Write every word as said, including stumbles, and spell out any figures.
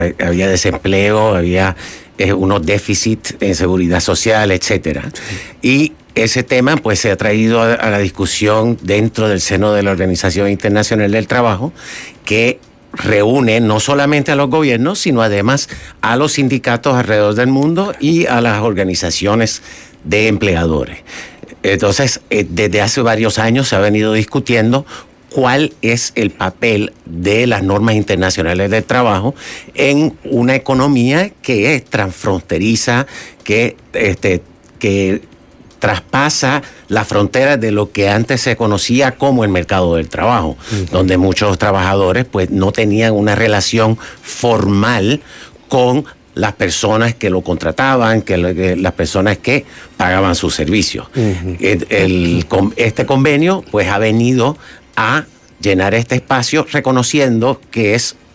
había desempleo, había eh, unos déficits en seguridad social, etcétera. Y ese tema pues se ha traído a, a la discusión dentro del seno de la Organización Internacional del Trabajo, que reúne no solamente a los gobiernos, sino además a los sindicatos alrededor del mundo y a las organizaciones de empleadores. Entonces, eh, desde hace varios años se ha venido discutiendo cuál es el papel de las normas internacionales del trabajo en una economía que es transfronteriza, que, este, que traspasa las fronteras de lo que antes se conocía como el mercado del trabajo, uh-huh. donde muchos trabajadores pues no tenían una relación formal con las personas que lo contrataban, que, lo, que las personas que pagaban sus servicios. Uh-huh. El, el, este convenio pues ha venido a llenar este espacio reconociendo que es